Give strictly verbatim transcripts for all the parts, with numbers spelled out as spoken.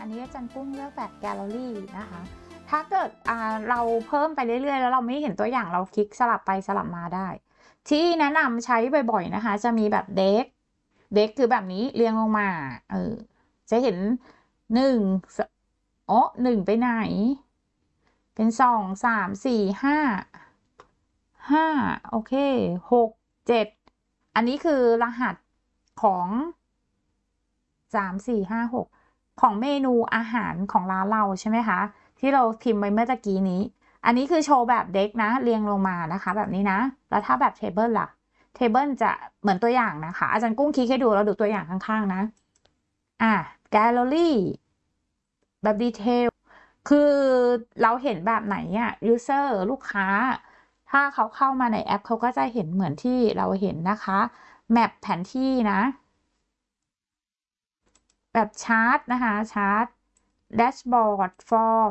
นนี้อาจารย์กุ้งเลือกแบบแกลเลอรี่นะคะ ถ้าเกิดเราเพิ่มไปเรื่อยๆแล้วเราไม่เห็นตัวอย่างเราคลิกสลับไปสลับมาได้ ที่แนะนำใช้บ่อยๆนะคะจะมีแบบเด็กเด็กคือแบบนี้เรียงลงมาเออจะเห็นหนึ่งอ๋อหนึ่งไปไหนเป็นสองสามสี่ห้าห้าโอเคหกเจ็ดอันนี้คือรหัสของสามสี่ห้าหกของเมนูอาหารของร้านเราใช่ไหมคะที่เราพิมพ์ไปเมื่อตะกี้นี้อันนี้คือโชว์แบบเด็กนะเรียงลงมานะคะแบบนี้นะแล้วถ้าแบบเทเบิลล่ะเทเบิลจะเหมือนตัวอย่างนะคะอาจารย์กุ้งคลิกให้ดูแล้วดูตัวอย่างข้างๆนะอ่ะแกลเลอรี่แบบดีเทลคือเราเห็นแบบไหนอ่ะ user ลูกค้าถ้าเขาเข้ามาในแอปเขาก็จะเห็นเหมือนที่เราเห็นนะคะแมปแผนที่นะแบบชาร์ตนะคะชาร์ตแดชบอร์ดฟอร์ม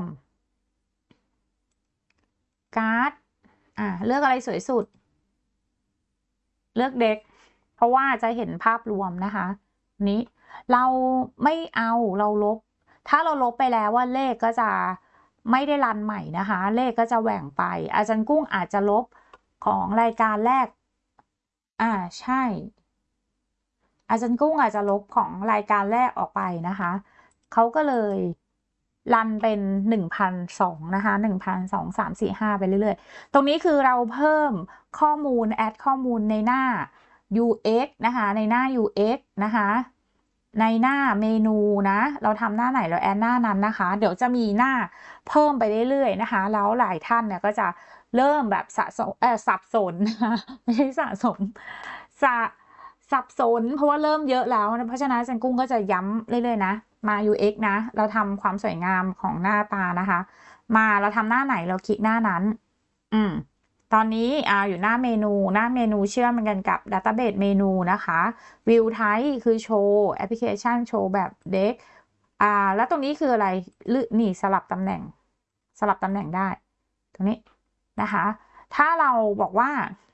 การ์ดอ่าเลือกอะไรสวยสุดเลือกเด็กเพราะว่าจะเห็นภาพรวมนะคะนี้เราไม่เอาเราลบถ้าเราลบไปแล้วว่าเลขก็จะไม่ได้รันใหม่นะคะเลขก็จะแหว่งไปอาจารย์กุ้งอาจจะลบของรายการแรกอ่าใช่อาจารย์กุ้งอาจจะลบของรายการแรกออกไปนะคะเขาก็เลยรันเป็น หนึ่งพันสองร้อย นะคะ หนึ่งพันสองร้อย สาม สี่ ห้า ไปเรื่อยๆตรงนี้คือเราเพิ่มข้อมูลแอดข้อมูลในหน้า ยู เอ็กซ์ นะคะในหน้า ยู เอ็กซ์ นะคะในหน้าเมนูนะเราทำหน้าไหนเราแอดหน้านั้นนะคะเดี๋ยวจะมีหน้าเพิ่มไปเรื่อยๆนะคะแล้วหลายท่านเนี่ยก็จะเริ่มแบบสะสมเออสับสนนะคะไม่ใช่สะสมสะสับสนเพราะว่าเริ่มเยอะแล้วเพราะฉะนั้นอาจารย์กุ้งก็จะย้ำเรื่อยๆนะมา ยู เอ็กซ์ นะเราทำความสวยงามของหน้าตานะคะมาเราทำหน้าไหนเราคลิกหน้านั้นอืมตอนนี้อ่าอยู่หน้าเมนูหน้าเมนูเชื่อมกันกับ Database เมนูนะคะ View Type คือโชว์แอปพลิเคชันโชว์แบบเด็กอ่าแล้วตรงนี้คืออะไรนี่สลับตำแหน่งสลับตำแหน่งได้ตรงนี้นะคะถ้าเราบอกว่า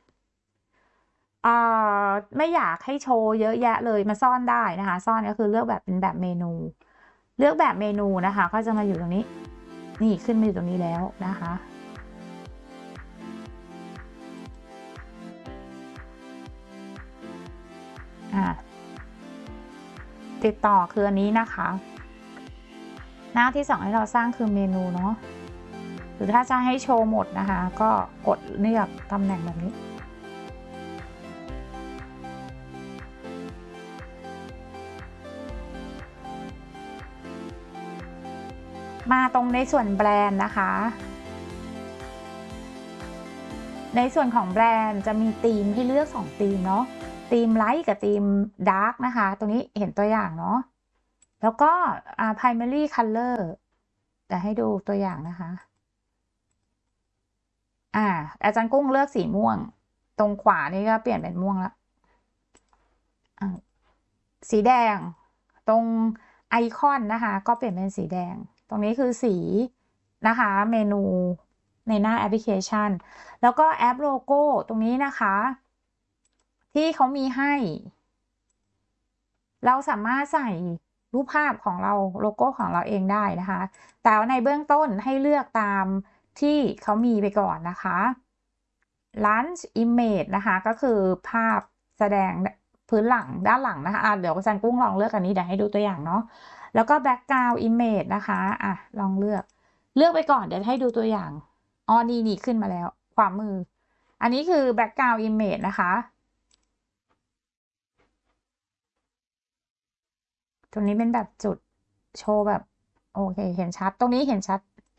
ไม่อยากให้โชว์เยอะแยะเลยมาซ่อนได้นะคะซ่อนก็คือเลือกแบบเป็นแบบเมนูเลือกแบบเมนูนะคะก็จะมาอยู่ตรงนี้นี่ขึ้นมาอยู่ตรงนี้แล้วนะคะอ่าติดต่อคืออันนี้นะคะหน้าที่สองให้เราสร้างคือเมนูเนาะหรือถ้าจะให้โชว์หมดนะคะก็กดเลือกตำแหน่งแบบนี้มาตรงในส่วนแบรนด์นะคะในส่วนของแบรนด์จะมีธีมให้เลือกสองธีมเนาะธีมไลท์กับธีมดาร์กนะคะตรงนี้เห็นตัวอย่างเนาะแล้วก็ primary color จะให้ดูตัวอย่างนะคะอ่าอาจารย์กุ้งเลือกสีม่วงตรงขวานี่ก็เปลี่ยนเป็นม่วงแล้วสีแดงตรงไอคอนนะคะก็เปลี่ยนเป็นสีแดงตรงนี้คือสีนะคะเมนูในหน้าแอปพลิเคชันแล้วก็แอปโลโก้ตรงนี้นะคะที่เขามีให้เราสามารถใส่รูปภาพของเราโลโก้ของเราเองได้นะคะแต่ในเบื้องต้นให้เลือกตามที่เขามีไปก่อนนะคะ Launch Image นะคะก็คือภาพแสดงพื้นหลังด้านหลังนะคะอ่ะเดี๋ยวอาจารย์กุ้งลองเลือกอันนี้เดี๋ยวให้ดูตัวอย่างเนาะแล้วก็ Background Image นะคะอ่ะลองเลือกเลือกไปก่อนเดี๋ยวให้ดูตัวอย่างอ๋อนี่นี่ขึ้นมาแล้วขวามืออันนี้คือ Background Image นะคะตรงนี้เป็นแบบจุดโชว์แบบโอเคเห็นชัดตรงนี้เห็นชัด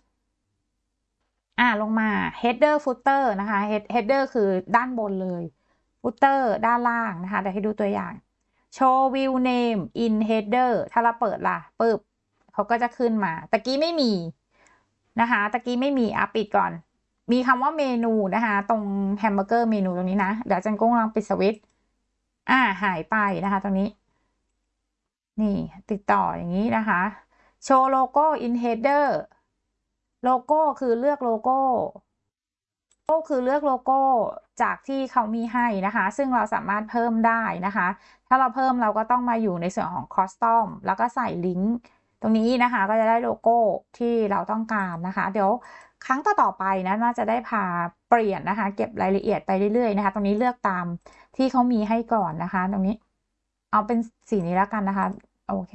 อ่าลงมา header footer นะคะ header คือด้านบนเลย footer ด้านล่างนะคะเดี๋ยวให้ดูตัวอย่าง show view name in header ถ้าเราเปิดล่ะปึ๊บเขาก็จะขึ้นมาตะกี้ไม่มีนะคะตะกี้ไม่มีอ่ะปิดก่อนมีคำว่าเมนูนะคะตรงแฮมเบอร์เกอร์เมนูตรงนี้นะเดี๋ยวจันกุ้งลองปิดสวิตช์อ่าหายไปนะคะตรงนี้นี่ติดต่ออย่างนี้นะคะโชว์โลโก้ in header โลโก้คือเลือกโลโก้โลโก้คือเลือกโลโก้จากที่เขามีให้นะคะซึ่งเราสามารถเพิ่มได้นะคะถ้าเราเพิ่มเราก็ต้องมาอยู่ในส่วนของคอสตอมแล้วก็ใส่ลิงก์ตรงนี้นะคะก็จะได้โลโก้ที่เราต้องการนะคะ เดี๋ยวครั้งต่อๆไปนะน่าจะได้พาเปลี่ยนนะคะ เก็บรายละเอียดไปเรื่อยๆนะคะ ตรงนี้เลือกตามที่เขามีให้ก่อนนะคะ ตรงนี้ เอาเป็นสีนี้แล้วกันนะคะ โอเค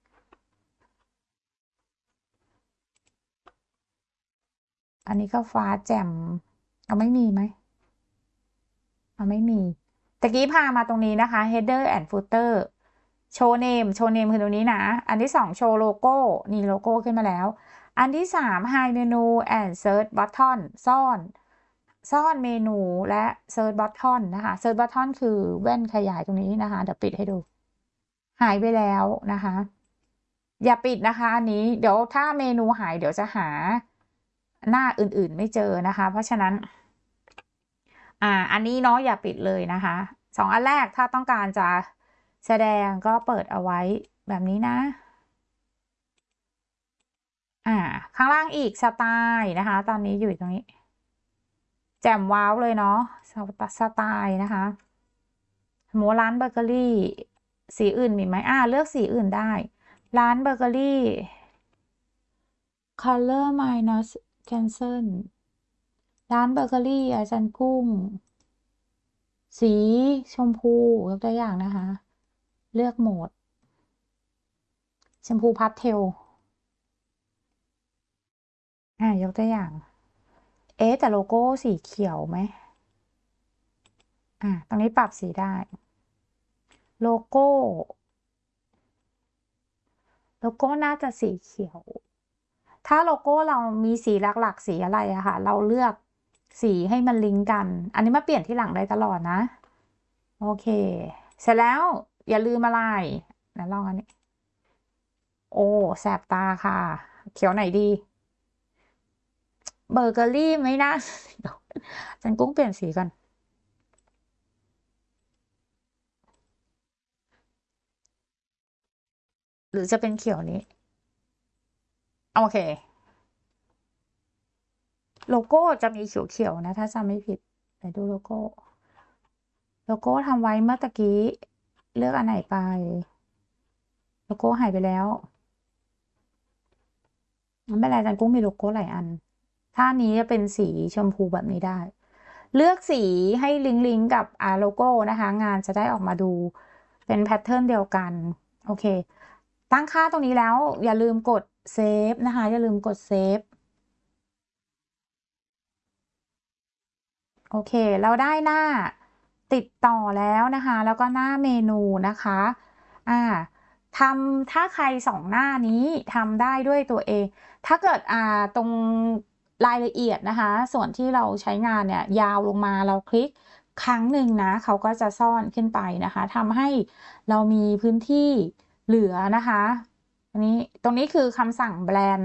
อันนี้ก็ฟ้าแจ่ม เอาไม่มีไหมเอาไม่มีตะกี้พามาตรงนี้นะคะ header and footer show name show name คือตรงนี้นะ อันที่สอง show logo นี่โลโก้ขึ้นมาแล้ว อันที่สาม hide menu and search button ซ่อน ซ่อนเมนูและ search button นะคะ search button คือแว่นขยายตรงนี้นะคะ เดี๋ยวปิดให้ดู หายไปแล้วนะคะ อย่าปิดนะคะอันนี้ เดี๋ยวถ้าเมนูหายเดี๋ยวจะหาหน้าอื่นๆไม่เจอนะคะ เพราะฉะนั้น อ่า อันนี้เนาะอย่าปิดเลยนะคะ สองอันแรกถ้าต้องการจะแสดงก็เปิดเอาไว้แบบนี้นะ อ่า ข้างล่างอีกสไตล์นะคะ ตอนนี้อยู่ตรงนี้ แจ่มว้าวเลยเนาะ สไตล์นะคะหมูร้านเบเกอรี่ สีอื่นมีไหมอ่า เลือกสีอื่นได้ ร้านเบเกอรี่ color minus cancel ร้านเบเกอรี่อาจารย์กุ้ง สีชมพูยกตัวอย่างนะคะ เลือกโหมด ชมพูพาสเทล อ่ายกตัวอย่าง เอ๊ะแต่โลโก้สีเขียวไหม อ่า ตรงนี้ปรับสีได้ โลโก้ โลโก้น่าจะสีเขียว ถ้าโลโก้เรามีสีหลักๆสีอะไรอะค่ะ เราเลือกสีให้มันลิงก์กัน อันนี้มาเปลี่ยนที่หลังได้ตลอดนะ โอเค เสร็จแล้วอย่าลืมอะไรนะลองอันนี้ โอ้แสบตาค่ะ เขียวไหนดี เบเกอรี่ไม่น่า จันกุ้งเปลี่ยนสีก่อน หรือจะเป็นเขียวนี้ โอเค โลโก้จะมีเขียวๆนะ ถ้าจำไม่ผิดไหนดูโลโก้ โลโก้ทำไว้เมื่อตะกี้ เลือกอันไหนไป โลโก้หายไปแล้ว ไม่เป็นไรจันกุ้งมีโลโก้หลายอัน ถ้านี้จะเป็นสีชมพูแบบนี้ได้ เลือกสีให้ลิงก์ลิงก์กับอ่าโลโก้นะคะ งานจะได้ออกมาดูเป็นแพทเทิร์นเดียวกัน โอเค ตั้งค่าตรงนี้แล้วอย่าลืมกดเซฟนะคะ อย่าลืมกดเซฟ โอเค เราได้หน้าติดต่อแล้วนะคะ แล้วก็หน้าเมนูนะคะ อ่าทำถ้าใครสองหน้านี้ทำได้ด้วยตัวเอง ถ้าเกิดอ่าตรงรายละเอียดนะคะ ส่วนที่เราใช้งานเนี่ยยาวลงมาเราคลิกครั้งหนึ่งนะ เขาก็จะซ่อนขึ้นไปนะคะทำให้เรามีพื้นที่เหลือนะคะ อันนี้ตรงนี้คือคำสั่งแบรนด์